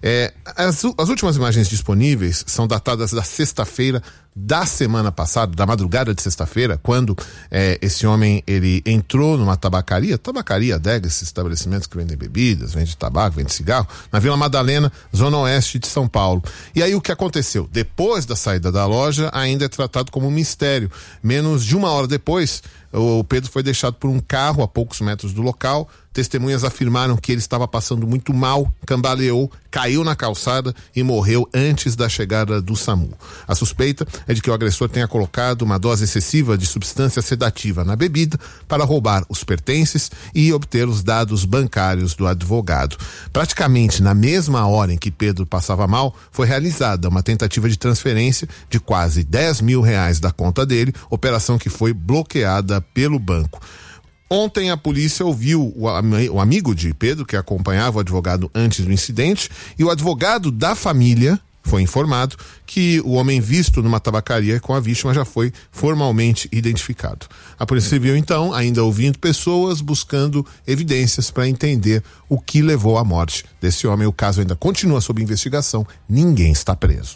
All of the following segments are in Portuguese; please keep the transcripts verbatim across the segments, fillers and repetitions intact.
É, as, as últimas imagens disponíveis são datadas da sexta-feira da semana passada, da madrugada de sexta-feira, quando é, esse homem ele entrou numa tabacaria, tabacaria, adega, esses estabelecimentos que vendem bebidas, vende tabaco, vende cigarro, na Vila Madalena, zona oeste de São Paulo. E aí o que aconteceu? Depois da saída da loja, ainda é tratado como um mistério. Menos de uma hora depois, o Pedro foi deixado por um carro a poucos metros do local. Testemunhas afirmaram que ele estava passando muito mal, cambaleou, caiu na calçada e morreu antes da chegada do SAMU. A suspeita é de que o agressor tenha colocado uma dose excessiva de substância sedativa na bebida para roubar os pertences e obter os dados bancários do advogado. Praticamente na mesma hora em que Pedro passava mal, foi realizada uma tentativa de transferência de quase dez mil reais da conta dele, operação que foi bloqueada pelo banco. Ontem a polícia ouviu o, am- o amigo de Pedro, que acompanhava o advogado antes do incidente, e o advogado da família foi informado que o homem visto numa tabacaria com a vítima já foi formalmente identificado. A Polícia Civil, então, ainda ouvindo pessoas, buscando evidências para entender o que levou à morte desse homem. O caso ainda continua sob investigação, ninguém está preso.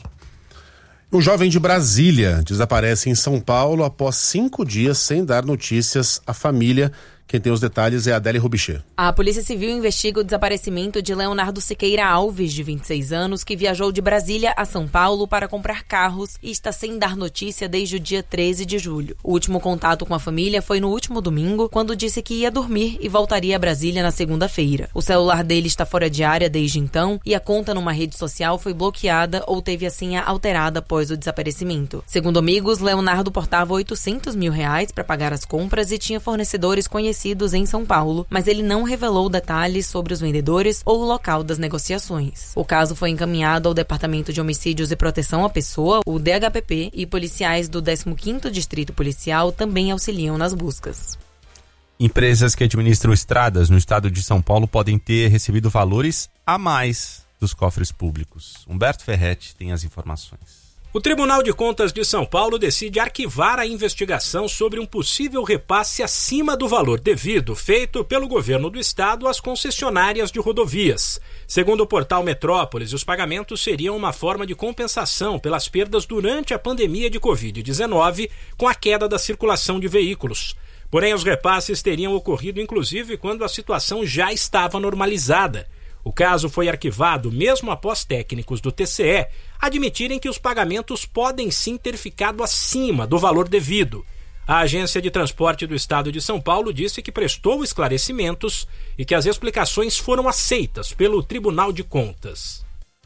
Um jovem de Brasília desaparece em São Paulo após cinco dias sem dar notícias à família. Quem tem os detalhes é a Adélia Rubichê. A Polícia Civil investiga o desaparecimento de Leonardo Siqueira Alves, de vinte e seis anos, que viajou de Brasília a São Paulo para comprar carros e está sem dar notícia desde o dia treze de julho. O último contato com a família foi no último domingo, quando disse que ia dormir e voltaria a Brasília na segunda-feira. O celular dele está fora de área desde então e a conta numa rede social foi bloqueada ou teve a senha alterada após o desaparecimento. Segundo amigos, Leonardo portava oitocentos mil reais para pagar as compras e tinha fornecedores conhecidos em São Paulo, mas ele não revelou detalhes sobre os vendedores ou o local das negociações. O caso foi encaminhado ao Departamento de Homicídios e Proteção à Pessoa, o D H P P, e policiais do décimo quinto Distrito Policial também auxiliam nas buscas. Empresas que administram estradas no estado de São Paulo podem ter recebido valores a mais dos cofres públicos. Humberto Ferretti tem as informações. O Tribunal de Contas de São Paulo decide arquivar a investigação sobre um possível repasse acima do valor devido feito pelo governo do estado às concessionárias de rodovias. Segundo o portal Metrópolis, os pagamentos seriam uma forma de compensação pelas perdas durante a pandemia de covid dezenove com a queda da circulação de veículos. Porém, os repasses teriam ocorrido inclusive quando a situação já estava normalizada. O caso foi arquivado mesmo após técnicos do T C E admitirem que os pagamentos podem sim ter ficado acima do valor devido. A Agência de Transporte do Estado de São Paulo disse que prestou esclarecimentos e que as explicações foram aceitas pelo Tribunal de Contas.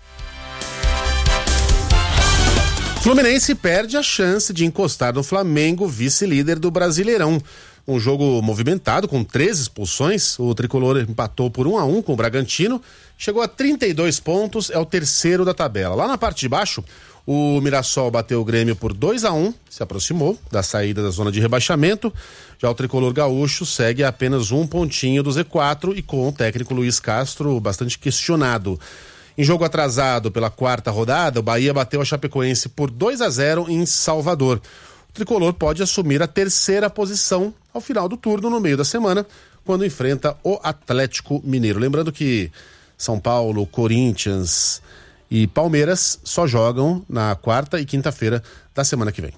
Fluminense perde a chance de encostar no Flamengo, vice-líder do Brasileirão. Um jogo movimentado, com três expulsões. O tricolor empatou por um a um com o Bragantino. Chegou a trinta e dois pontos, é o terceiro da tabela. Lá na parte de baixo, o Mirassol bateu o Grêmio por dois a um, se aproximou da saída da zona de rebaixamento. Já o tricolor gaúcho segue a apenas um pontinho do Z quatro e com o técnico Luiz Castro bastante questionado. Em jogo atrasado pela quarta rodada, o Bahia bateu a Chapecoense por dois a zero em Salvador. O tricolor pode assumir a terceira posição ao final do turno no meio da semana, quando enfrenta o Atlético Mineiro. Lembrando que São Paulo, Corinthians e Palmeiras só jogam na quarta e quinta-feira da semana que vem.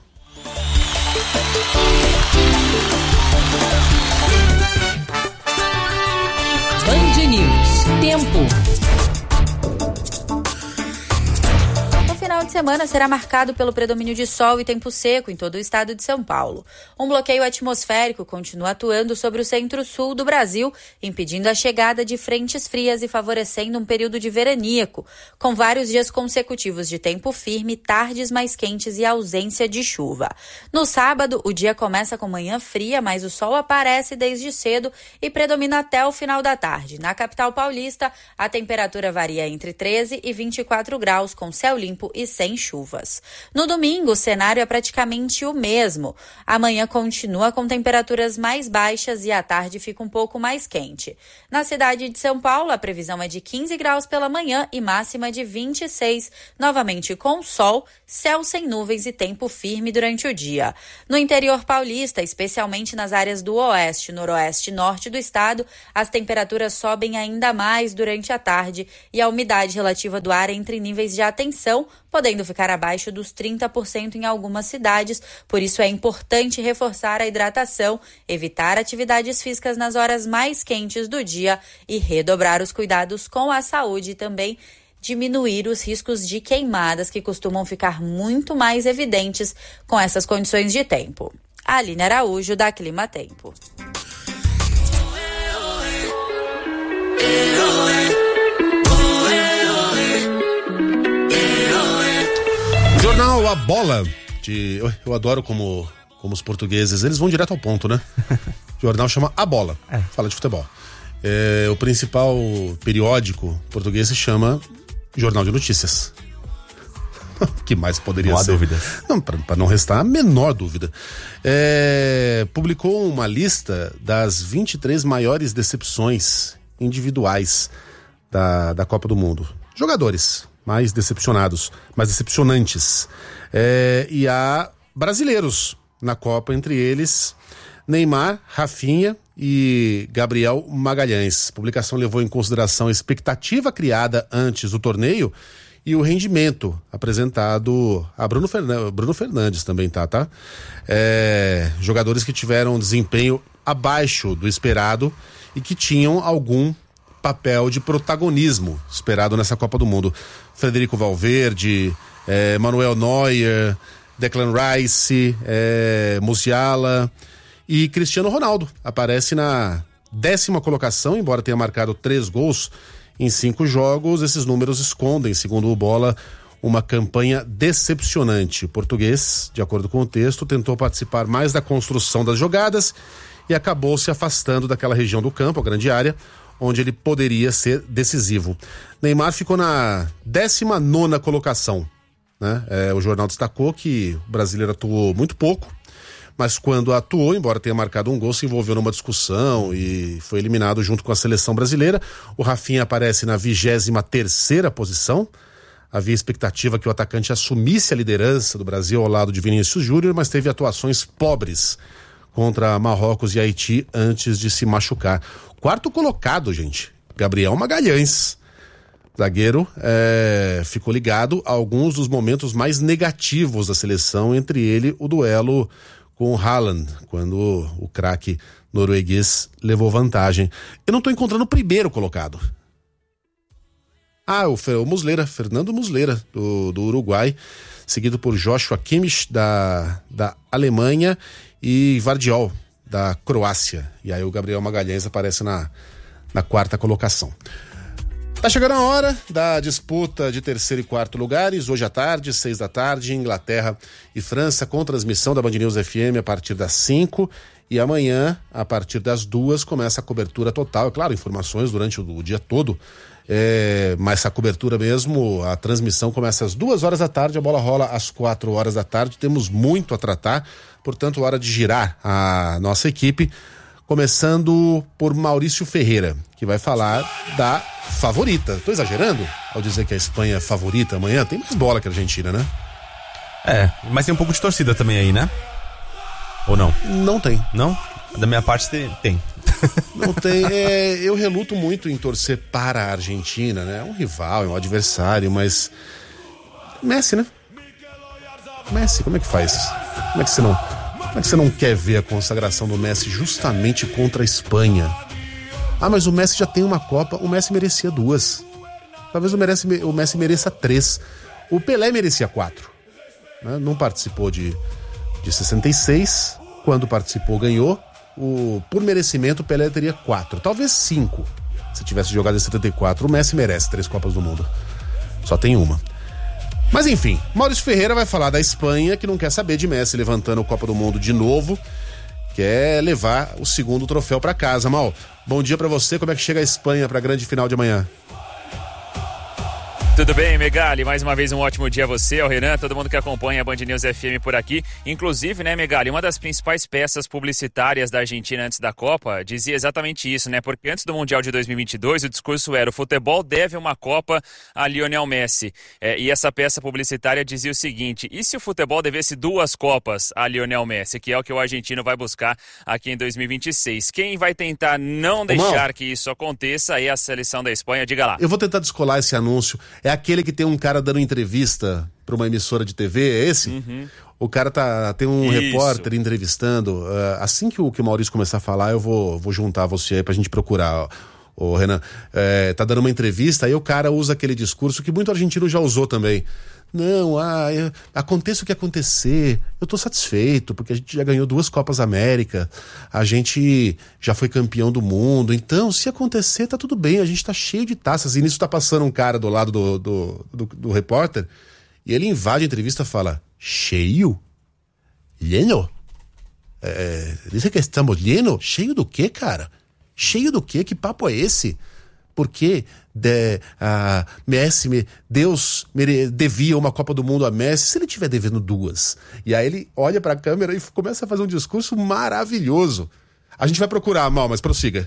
Band News. Tempo. O final de semana será marcado pelo predomínio de sol e tempo seco em todo o estado de São Paulo. Um bloqueio atmosférico continua atuando sobre o centro-sul do Brasil, impedindo a chegada de frentes frias e favorecendo um período de veraníaco, com vários dias consecutivos de tempo firme, tardes mais quentes e ausência de chuva. No sábado, o dia começa com manhã fria, mas o sol aparece desde cedo e predomina até o final da tarde. Na capital paulista, a temperatura varia entre treze e vinte e quatro graus, com céu limpo e sem sem chuvas. No domingo, o cenário é praticamente o mesmo. Amanhã continua com temperaturas mais baixas e à tarde fica um pouco mais quente. Na cidade de São Paulo, a previsão é de quinze graus pela manhã e máxima de vinte e seis, novamente com sol, céu sem nuvens e tempo firme durante o dia. No interior paulista, especialmente nas áreas do oeste, noroeste e norte do estado, as temperaturas sobem ainda mais durante a tarde e a umidade relativa do ar entre níveis de atenção, podendo ficar abaixo dos trinta por cento em algumas cidades. Por isso é importante reforçar a hidratação, evitar atividades físicas nas horas mais quentes do dia e redobrar os cuidados com a saúde e também diminuir os riscos de queimadas que costumam ficar muito mais evidentes com essas condições de tempo. Aline Araújo, da Clima Tempo. Jornal A Bola, de, eu, eu adoro como, como os portugueses, eles vão direto ao ponto, né? O jornal chama A Bola, é. Fala de futebol. É, o principal periódico português se chama Jornal de Notícias. O que mais poderia não ser? Não há dúvida. Não, para não restar a menor dúvida. É, publicou uma lista das vinte e três maiores decepções individuais da, da Copa do Mundo. Jogadores mais decepcionados, mais decepcionantes. É, e há brasileiros na Copa, entre eles Neymar, Rafinha e Gabriel Magalhães. A publicação levou em consideração a expectativa criada antes do torneio e o rendimento apresentado a Bruno Fernandes, Bruno Fernandes também tá, tá? É, jogadores que tiveram desempenho abaixo do esperado e que tinham algum papel de protagonismo esperado nessa Copa do Mundo. Federico Valverde, é, Manuel Neuer, Declan Rice, é, Musiala e Cristiano Ronaldo. Aparece na décima colocação, embora tenha marcado três gols em cinco jogos. Esses números escondem, segundo o Bola, uma campanha decepcionante. O português, de acordo com o texto, tentou participar mais da construção das jogadas e acabou se afastando daquela região do campo, a grande área, onde ele poderia ser decisivo. Neymar ficou na décima nona colocação, né? É, o jornal destacou que o brasileiro atuou muito pouco, mas quando atuou, embora tenha marcado um gol, se envolveu numa discussão e foi eliminado junto com a seleção brasileira. O Rafinha aparece na vigésima terceira posição. Havia expectativa que o atacante assumisse a liderança do Brasil ao lado de Vinícius Júnior, mas teve atuações pobres contra Marrocos e Haiti antes de se machucar. Quarto colocado, gente, Gabriel Magalhães. Zagueiro é, ficou ligado a alguns dos momentos mais negativos da seleção, entre ele o duelo com o Haaland, quando o craque norueguês levou vantagem. Eu não estou encontrando o primeiro colocado. Ah, o, o Muslera, Fernando Muslera, do, do Uruguai, seguido por Joshua Kimmich, da, da Alemanha, e Vardiol, da Croácia. E aí o Gabriel Magalhães aparece na, na quarta colocação. Tá chegando a hora da disputa de terceiro e quarto lugares, hoje à tarde, seis da tarde, Inglaterra e França, com transmissão da Band News F M a partir das cinco, e amanhã, a partir das duas, começa a cobertura total, é claro, informações durante o, o dia todo, é, mas a cobertura mesmo, a transmissão começa às duas horas da tarde, a bola rola às quatro horas da tarde, temos muito a tratar, portanto, hora de girar a nossa equipe, começando por Maurício Ferreira, que vai falar da favorita. Tô exagerando ao dizer que a Espanha é favorita amanhã? Tem mais bola que a Argentina, né? É, mas tem um pouco de torcida também aí, né? Ou não? Não tem. Não? Da minha parte tem. Não tem. É, eu reluto muito em torcer para a Argentina, né? É um rival, é um adversário, mas... Messi, né? Messi, como é que faz? Como é que você não... Como é que você não quer ver a consagração do Messi justamente contra a Espanha? Ah, mas o Messi já tem uma Copa, o Messi merecia duas. Talvez o, merece, o Messi mereça três. O Pelé merecia quatro. Né? Não participou de, de sessenta e seis, quando participou ganhou. O, por merecimento o Pelé teria quatro, talvez cinco, se tivesse jogado em setenta e quatro. O Messi merece três Copas do Mundo. Só tem uma. Mas enfim, Maurício Ferreira vai falar da Espanha, que não quer saber de Messi levantando a Copa do Mundo de novo, quer levar o segundo troféu para casa. Mal, bom dia para você, como é que chega a Espanha para a grande final de amanhã? Tudo bem, Megali? Mais uma vez um ótimo dia a você, ao Renan, todo mundo que acompanha a Band News F M por aqui. Inclusive, né, Megali, uma das principais peças publicitárias da Argentina antes da Copa dizia exatamente isso, né? Porque antes do Mundial de dois mil e vinte e dois, o discurso era: o futebol deve uma Copa a Lionel Messi. É, e essa peça publicitária dizia o seguinte: e se o futebol devesse duas Copas a Lionel Messi, que é o que o argentino vai buscar aqui em dois mil e vinte e seis? Quem vai tentar não deixar Mal. que isso aconteça é a seleção da Espanha. Diga lá. Eu vou tentar descolar esse anúncio. É aquele que tem um cara dando entrevista para uma emissora de T V, é esse? Uhum. O cara tá, tem um Isso. repórter entrevistando. Uh, assim que o, que o Maurício começar a falar, eu vou, vou juntar você aí pra gente procurar. Ô, Renan, é, tá dando uma entrevista, aí o cara usa aquele discurso que muito argentino já usou também. Não, ah, eu, aconteça o que acontecer, eu tô satisfeito, porque a gente já ganhou duas Copas América, a gente já foi campeão do mundo, então se acontecer tá tudo bem, a gente tá cheio de taças. E nisso tá passando um cara do lado do, do, do, do repórter, e ele invade a entrevista e fala: cheio? Lleno? É, diz que estamos lleno? Cheio do quê, cara? Cheio do quê? Que papo é esse? Porque de, uh, Messi, me, Deus me devia uma Copa do Mundo a Messi, se ele estiver devendo duas. E aí ele olha pra câmera e começa a fazer um discurso maravilhoso. A gente vai procurar, Mal, mas prossiga.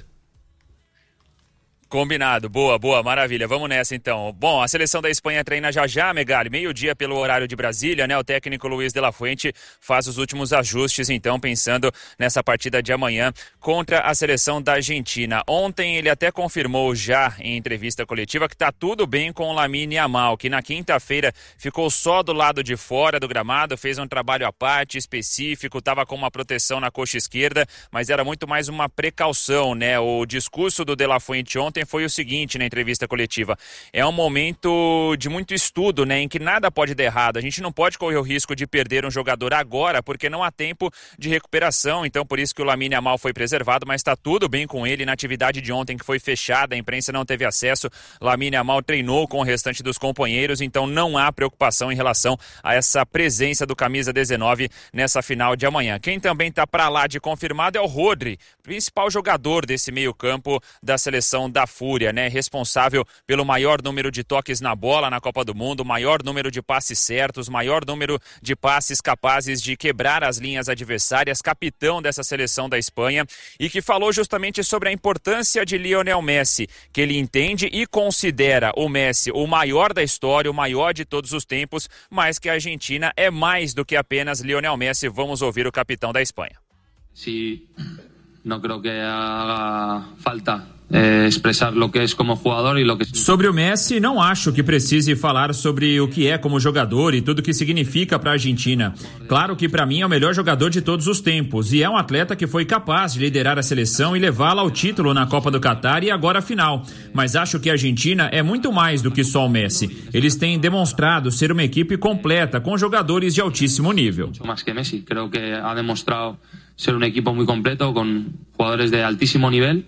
Combinado, boa, boa, maravilha, vamos nessa então. Bom, a seleção da Espanha treina já já, Megali, meio-dia pelo horário de Brasília, né? O técnico Luiz de la Fuente faz os últimos ajustes, então, pensando nessa partida de amanhã contra a seleção da Argentina. Ontem ele até confirmou já em entrevista coletiva que tá tudo bem com o Lamine Yamal, que na quinta-feira ficou só do lado de fora do gramado, fez um trabalho à parte, específico, tava com uma proteção na coxa esquerda, mas era muito mais uma precaução, né? O discurso do de la Fuente ontem foi o seguinte na entrevista coletiva: é um momento de muito estudo, né, em que nada pode dar errado, a gente não pode correr o risco de perder um jogador agora, porque não há tempo de recuperação, então por isso que o Lamine Yamal foi preservado, mas está tudo bem com ele. Na atividade de ontem, que foi fechada, a imprensa não teve acesso, Lamine Yamal treinou com o restante dos companheiros, então não há preocupação em relação a essa presença do camisa dezenove nessa final de amanhã. Quem também está para lá de confirmado é o Rodri, principal jogador desse meio campo da seleção da Fúria, né? Responsável pelo maior número de toques na bola na Copa do Mundo, maior número de passes certos, maior número de passes capazes de quebrar as linhas adversárias, capitão dessa seleção da Espanha, e que falou justamente sobre a importância de Lionel Messi, que ele entende e considera o Messi o maior da história, o maior de todos os tempos, mas que a Argentina é mais do que apenas Lionel Messi. Vamos ouvir o capitão da Espanha. Sim, não creo que haga falta É, expressar lo que é como jogador e lo que... Sobre o Messi, não acho que precise falar sobre o que é como jogador e tudo que significa para a Argentina. Claro que para mim é o melhor jogador de todos os tempos e é um atleta que foi capaz de liderar a seleção e levá-la ao título na Copa do Catar e agora a final. Mas acho que a Argentina é muito mais do que só o Messi. Eles têm demonstrado ser uma equipe completa com jogadores de altíssimo nível. Mais que Messi, creo que ha demonstrado ser um equipo muito completo com jogadores de altíssimo nível.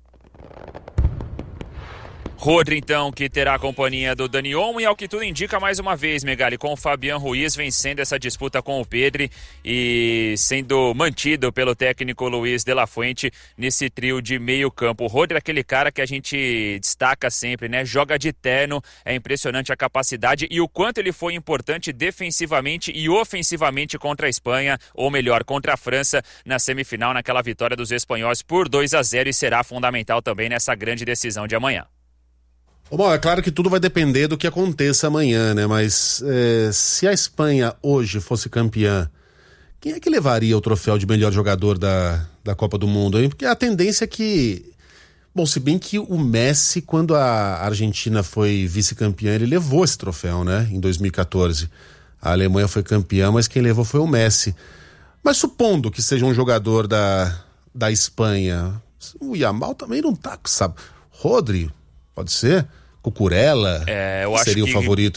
Rodri, então, que terá a companhia do Dani Olmo e, ao que tudo indica, mais uma vez, Megali, com o Fabián Ruiz vencendo essa disputa com o Pedri e sendo mantido pelo técnico Luiz de la Fuente nesse trio de meio campo. O Rodri é aquele cara que a gente destaca sempre, né? Joga de terno, é impressionante a capacidade e o quanto ele foi importante defensivamente e ofensivamente contra a Espanha, ou melhor, contra a França, na semifinal, naquela vitória dos espanhóis por dois a zero, e será fundamental também nessa grande decisão de amanhã. Bom, é claro que tudo vai depender do que aconteça amanhã, né? Mas é, se a Espanha hoje fosse campeã, quem é que levaria o troféu de melhor jogador da, da Copa do Mundo, hein? Porque a tendência é que... Bom, se bem que o Messi, quando a Argentina foi vice-campeã, ele levou esse troféu, né? Em dois mil e catorze. A Alemanha foi campeã, mas quem levou foi o Messi. Mas supondo que seja um jogador da, da Espanha, o Yamal também não tá, sabe? Rodri... Pode ser? Cucurella é, eu acho seria que... o favorito, hein?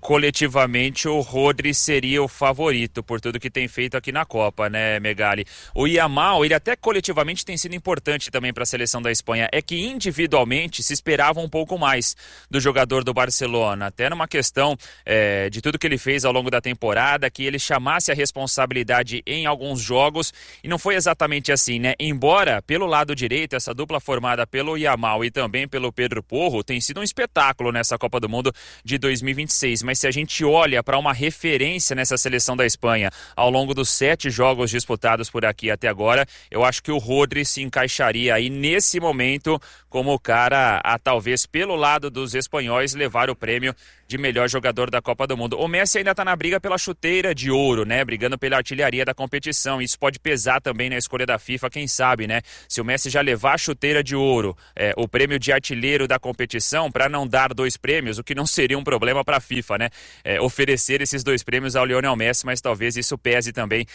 coletivamente o Rodri seria o favorito por tudo que tem feito aqui na Copa, né, Megali? O Yamal, ele até coletivamente tem sido importante também para a seleção da Espanha. É que individualmente se esperava um pouco mais do jogador do Barcelona, até numa questão é, de tudo que ele fez ao longo da temporada, que ele chamasse a responsabilidade em alguns jogos, e não foi exatamente assim, né? Embora pelo lado direito, essa dupla formada pelo Yamal e também pelo Pedro Porro tem sido um espetáculo nessa Copa do Mundo de dois mil e vinte e seis, mas se a gente olha para uma referência nessa seleção da Espanha ao longo dos sete jogos disputados por aqui até agora, eu acho que o Rodri se encaixaria aí nesse momento como o cara a talvez pelo lado dos espanhóis levar o prêmio de melhor jogador da Copa do Mundo. O Messi ainda está na briga pela chuteira de ouro, né? Brigando pela artilharia da competição. Isso pode pesar também na escolha da FIFA, quem sabe, né? Se o Messi já levar a chuteira de ouro, é, o prêmio de artilheiro da competição, para não dar dois prêmios, o que não seria um problema para a FIFA, né? É, oferecer esses dois prêmios ao Lionel Messi, mas talvez isso pese também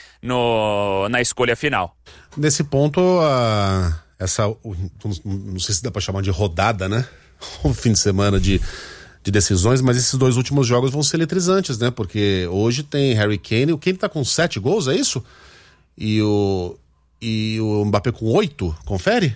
no, na escolha final. Nesse ponto, a, essa, não sei se dá para chamar de rodada, né? O fim de semana de de decisões, mas esses dois últimos jogos vão ser eletrizantes, né? Porque hoje tem Harry Kane, o Kane tá com sete gols, é isso? E o e o Mbappé com oito, confere?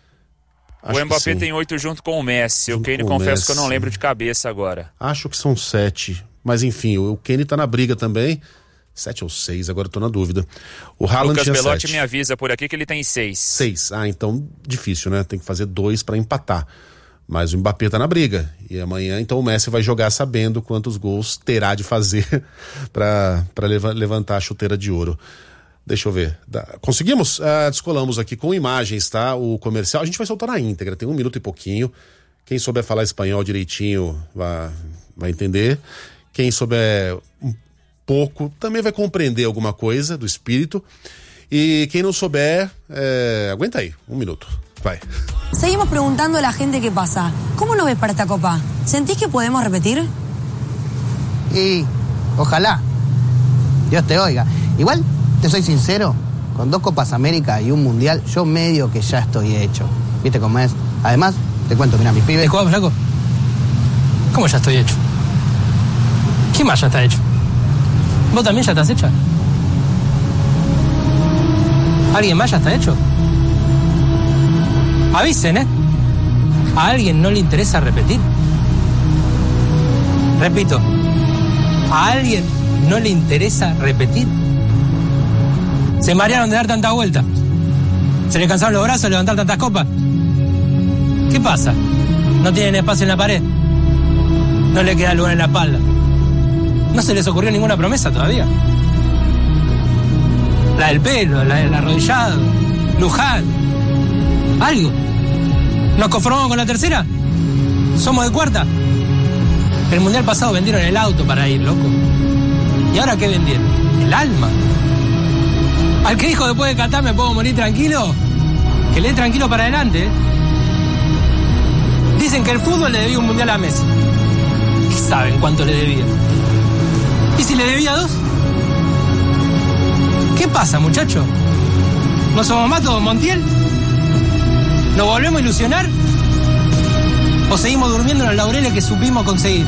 Acho o Mbappé tem oito junto com o Messi, junto o Kane confesso Messi. Que eu não lembro de cabeça agora. Acho que são sete, mas enfim, o Kane tá na briga também, sete ou seis, agora eu tô na dúvida. O Haaland Lucas tinha Belotti sete. Me avisa por aqui que ele tem seis. Seis, ah, então difícil, né? Tem que fazer dois pra empatar. Mas o Mbappé tá na briga. E amanhã, então, o Messi vai jogar sabendo quantos gols terá de fazer para leva, levantar a chuteira de ouro. Deixa eu ver. Da, conseguimos? Uh, descolamos aqui com imagens, tá? O comercial. A gente vai soltar na íntegra, tem um minuto e pouquinho. Quem souber falar espanhol direitinho vai, vai entender. Quem souber um pouco também vai compreender alguma coisa do espírito. E quem não souber, é, aguenta aí, um minuto. Vai. Seguimos preguntando a la gente qué pasa. ¿Cómo lo ves para esta Copa? ¿Sentís que podemos repetir? Y ojalá. Dios te oiga. Igual, te soy sincero, con dos Copas América y un Mundial, yo medio que ya estoy hecho. ¿Viste cómo es? Además, te cuento, mira, mis pibes... ¿Cómo, flaco? ¿Cómo ya estoy hecho? ¿Quién más ya está hecho? ¿Vos también ya estás hecha? ¿Alguien más ya está hecho? Avisen, ¿eh? ¿A alguien no le interesa repetir? Repito, ¿a alguien no le interesa repetir? ¿Se marearon de dar tanta vuelta? ¿Se les cansaron los brazos de levantar tantas copas? ¿Qué pasa? ¿No tienen espacio en la pared? ¿No le queda lugar en la espalda? ¿No se les ocurrió ninguna promesa todavía? La del pelo, la del arrodillado, Luján. ¿Algo? ¿Nos conformamos con la tercera? ¿Somos de cuarta? El mundial pasado vendieron el auto para ir, loco. ¿Y ahora qué vendieron? El alma. Al que dijo después de Qatar me puedo morir tranquilo, que le dé tranquilo para adelante, ¿eh? Dicen que el fútbol le debía un mundial a Messi. ¿Qué saben cuánto le debía? ¿Y si le debía dos? ¿Qué pasa, muchacho? ¿No somos más todos Montiel? ¿Nos volvemos a ilusionar? ¿O seguimos durmiendo en los laureles que supimos conseguir?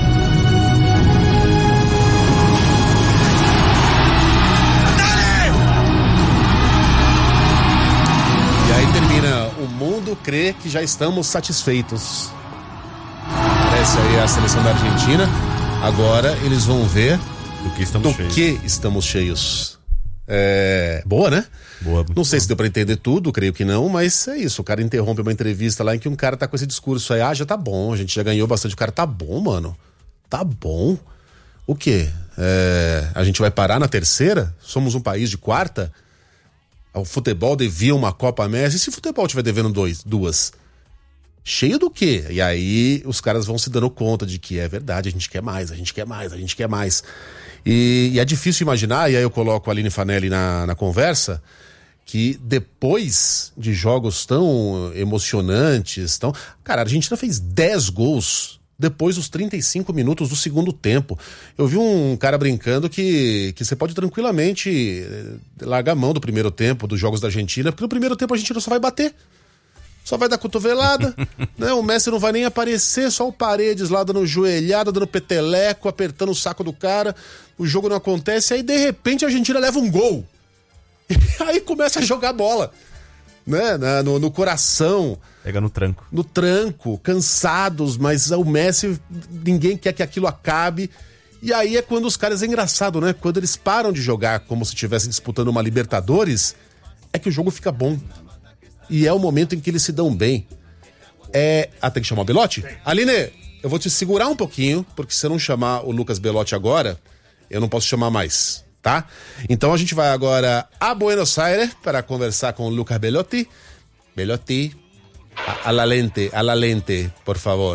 E aí termina, o mundo crê que já estamos satisfeitos. Parece aí a seleção da Argentina. Agora eles vão ver do que estamos do cheios. que estamos cheios. É... Boa, né? Boa, não sei boa. se deu pra entender tudo, creio que não, mas é isso. O cara interrompe uma entrevista lá em que um cara tá com esse discurso aí. Ah, já tá bom, a gente já ganhou bastante. O cara, tá bom, mano. Tá bom. O quê? É... A gente vai parar na terceira? Somos um país de quarta? O futebol devia uma Copa Messi. E se o futebol tiver devendo dois, duas? Cheio do quê? E aí os caras vão se dando conta de que é verdade, a gente quer mais, a gente quer mais, a gente quer mais. E, e é difícil imaginar, e aí eu coloco a Aline Fanelli na, na conversa, que depois de jogos tão emocionantes, tão... Cara, a Argentina fez dez gols depois dos trinta e cinco minutos do segundo tempo. Eu vi um cara brincando que, que você pode tranquilamente largar a mão do primeiro tempo dos jogos da Argentina, porque no primeiro tempo a Argentina só vai bater. Só vai dar cotovelada, né? O Messi não vai nem aparecer, só o Paredes lá dando joelhada, dando peteleco, apertando o saco do cara. O jogo não acontece, aí de repente a Argentina leva um gol. E aí começa a jogar bola, né? No, no coração. Pega no tranco. No tranco, cansados, mas o Messi, ninguém quer que aquilo acabe. E aí é quando os caras, é engraçado, né? Quando eles param de jogar como se estivessem disputando uma Libertadores, é que o jogo fica bom. E é o momento em que eles se dão bem. É... Ah, tem que chamar o Belotti? Aline, eu vou te segurar um pouquinho, porque se você não chamar o Lucas Belotti agora, eu não posso chamar mais, tá? Então a gente vai agora a Buenos Aires para conversar com o Lucas Belotti. Belotti, a, a la lente, a la lente, por favor.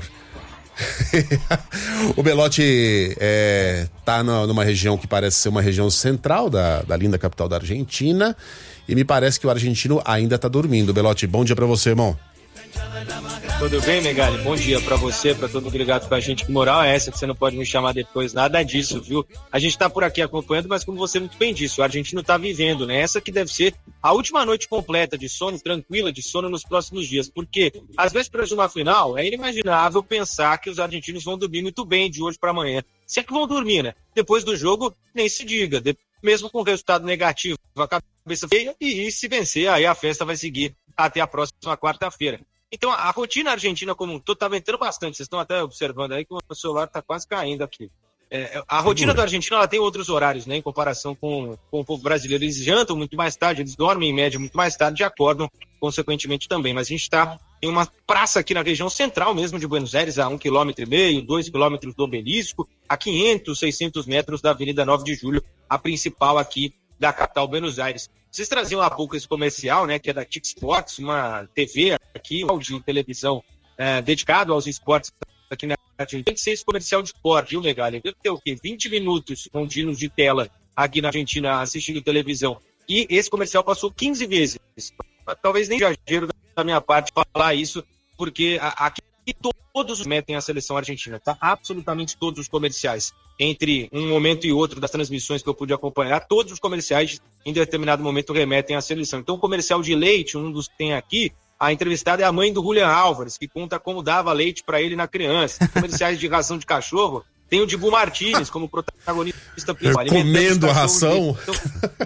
O Belotti é, tá no, numa região que parece ser uma região central da, da linda capital da Argentina, e me parece que o argentino ainda tá dormindo. Belotti, bom dia pra você, irmão. Tudo bem, Megali? Bom dia pra você, pra todo mundo ligado com a gente. Que moral é essa que você não pode me chamar depois? Nada disso, viu? A gente tá por aqui acompanhando, mas como você muito bem disse, o argentino tá vivendo, né? Essa que deve ser a última noite completa de sono, tranquila de sono nos próximos dias, porque às vésperas de uma final, é inimaginável pensar que os argentinos vão dormir muito bem de hoje pra amanhã. Se é que vão dormir, né? Depois do jogo, nem se diga. De... Mesmo com resultado negativo, a cabeça feia, e se vencer, aí a festa vai seguir até a próxima quarta-feira. Então, a rotina argentina como um todo tá aumentando bastante. Vocês estão até observando aí que o celular tá quase caindo aqui. É, a rotina do argentino, ela tem outros horários, né? Em comparação com, com o povo brasileiro. Eles jantam muito mais tarde, eles dormem em média muito mais tarde e acordam consequentemente também. Mas a gente está em uma praça aqui na região central mesmo de Buenos Aires, a um quilômetro e meio, dois quilômetros do Obelisco, a quinhentos, seiscentos metros da Avenida nove de julho, a principal aqui da capital Buenos Aires. Vocês traziam há pouco esse comercial, né, que é da T I C Sports, uma T V aqui, de televisão é, dedicado aos esportes aqui na Argentina. Tem que ser esse comercial de esporte, viu, legal? Deve ter o quê? vinte minutos contínuos de tela aqui na Argentina assistindo televisão. E esse comercial passou quinze vezes. Talvez nem exagero da minha parte falar isso, porque aqui todos metem a seleção argentina, tá? Absolutamente todos os comerciais. Entre um momento e outro das transmissões que eu pude acompanhar, todos os comerciais em determinado momento remetem à seleção. Então o comercial de leite, um dos que tem aqui, a entrevistada é a mãe do Julián Álvares, que conta como dava leite para ele na criança. Comerciais de ração de cachorro, tem o Dibu Martínez como protagonista principal. Comendo a ração? Então,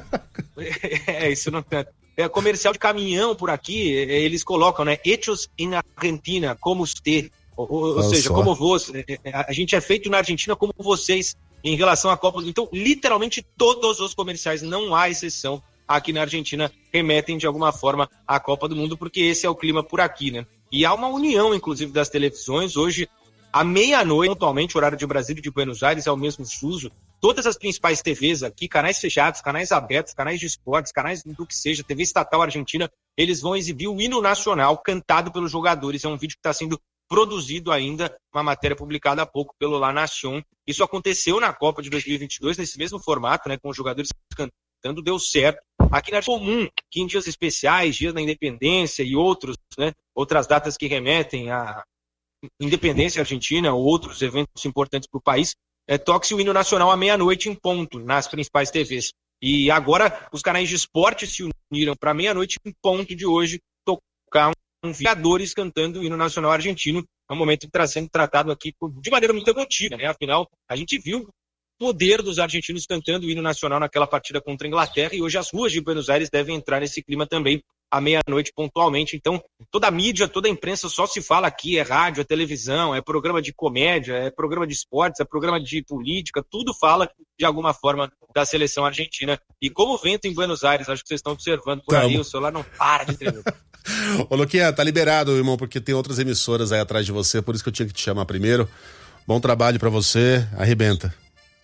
é, isso não tanto. É comercial de caminhão por aqui, eles colocam, né? Hechos em Argentina, como usted. Ou, ou seja, só. Como você. A gente é feito na Argentina como vocês em relação à Copa. Então, literalmente todos os comerciais, não há exceção, aqui na Argentina remetem de alguma forma à Copa do Mundo, porque esse é o clima por aqui, né? E há uma união, inclusive, das televisões. Hoje, à meia-noite, pontualmente, horário de Brasília e de Buenos Aires, é o mesmo fuso. Todas as principais T Vs aqui, canais fechados, canais abertos, canais de esportes, canais do que seja, T V estatal argentina, eles vão exibir o hino nacional cantado pelos jogadores. É um vídeo que está sendo produzido ainda, uma matéria publicada há pouco pelo La Nación. Isso aconteceu na Copa de dois mil e vinte e dois, nesse mesmo formato, né, com os jogadores cantando, deu certo. Aqui na comum, que em dias especiais, dias da independência e outros, né, outras datas que remetem à independência argentina ou outros eventos importantes para o país, é, toque-se o hino nacional à meia-noite em ponto, nas principais T Vs. E agora os canais de esporte se uniram para meia-noite em ponto de hoje tocar um jogadores cantando o hino nacional argentino. É um momento que está sendo tratado aqui de maneira muito emotiva, né? Afinal, a gente viu o poder dos argentinos cantando o hino nacional naquela partida contra a Inglaterra, e hoje as ruas de Buenos Aires devem entrar nesse clima também à meia-noite pontualmente. Então, toda a mídia, toda a imprensa só se fala aqui, é rádio, é televisão, é programa de comédia, é programa de esportes, é programa de política, tudo fala de alguma forma da seleção argentina. E como o vento em Buenos Aires, acho que vocês estão observando por aí, o celular não para de tremer. Ô, Luquinha, tá liberado, irmão, porque tem outras emissoras aí atrás de você, por isso que eu tinha que te chamar primeiro. Bom trabalho pra você, arrebenta.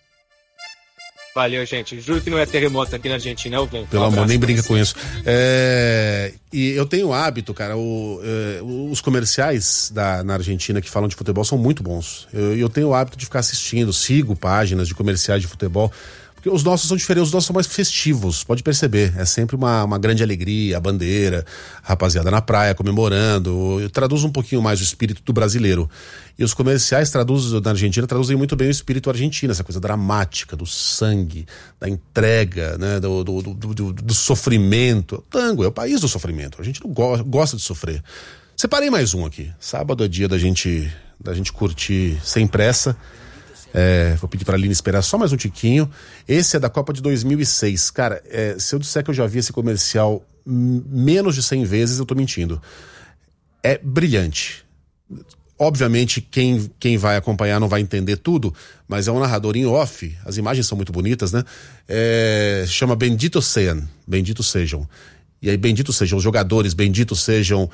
Valeu, gente. Juro que não é terremoto aqui na Argentina, é o vento. Pelo um amor, nem brinca com isso. É... E eu tenho o hábito, cara, o, é, os comerciais da, na Argentina que falam de futebol são muito bons. Eu, eu tenho o hábito de ficar assistindo, sigo páginas de comerciais de futebol, porque os nossos são diferentes, os nossos são mais festivos, pode perceber. É sempre uma, uma grande alegria, a bandeira, a rapaziada na praia comemorando. Eu traduzo um pouquinho mais o espírito do brasileiro. E os comerciais traduzem, na Argentina, traduzem muito bem o espírito argentino, essa coisa dramática, do sangue, da entrega, né, do, do, do, do, do sofrimento. O tango é o país do sofrimento. A gente não go- gosta de sofrer. Separei mais um aqui. Sábado é dia da gente, da gente curtir sem pressa. É, vou pedir pra Aline esperar só mais um tiquinho. Esse é da Copa de dois mil e seis. Cara, é, se eu disser que eu já vi esse comercial menos de cem vezes, eu tô mentindo. É brilhante. Obviamente, quem, quem vai acompanhar não vai entender tudo, mas é um narrador em off. As imagens são muito bonitas, né? É, chama Bendito Sean. Bendito sejam. E aí, benditos sejam os jogadores, benditos sejam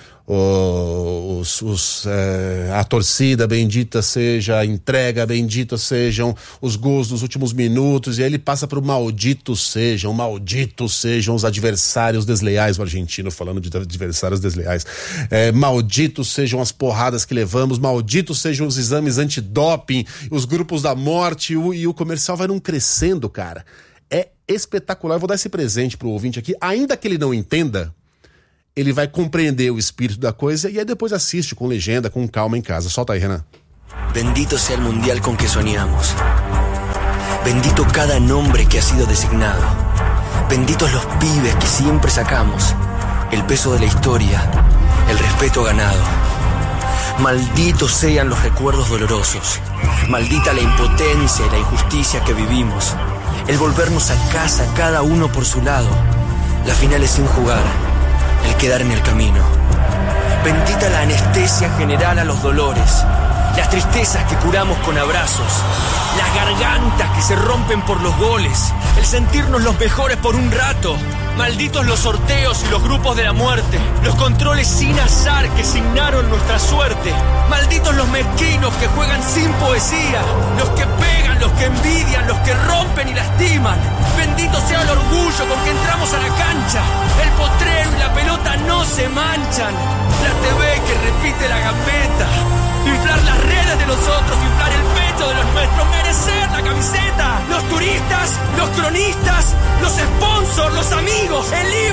os, os, é, a torcida, bendita seja a entrega, benditos sejam os gols dos últimos minutos. E aí ele passa para o malditos sejam, malditos sejam os adversários desleais, o argentino falando de adversários desleais. É, malditos sejam as porradas que levamos, malditos sejam os exames antidoping, os grupos da morte, e o, e o comercial vai num crescendo, cara. É espetacular. Eu vou dar esse presente pro ouvinte aqui, ainda que ele não entenda, ele vai compreender o espírito da coisa e aí depois assiste com legenda, com calma em casa. Solta aí, Renan. Bendito sea el mundial con que soñamos. Bendito cada nombre que ha sido designado. Benditos los pibes que siempre sacamos. El peso de la historia, el respeto ganado. Malditos sean los recuerdos dolorosos. Maldita la impotencia y la injusticia que vivimos. El volvernos a casa cada uno por su lado. Las finales sin jugar, el quedar en el camino. Bendita la anestesia general a los dolores. Las tristezas que curamos con abrazos. Las gargantas que se rompen por los goles. El sentirnos los mejores por un rato. Malditos los sorteos y los grupos de la muerte. Los controles sin azar que signaron nuestra suerte. Malditos los mezquinos que juegan sin poesía. Los que pegan, los que envidian, los que rompen y lastiman. Bendito sea el orgullo con que entramos a la cancha. El potrero y la pelota no se manchan. La T V que repite la gambeta. Inflar las redes de los otros, inflar el pecho de los nuestros, merecer la camiseta. Los turistas, los cronistas, los sponsors, los amigos, el libro.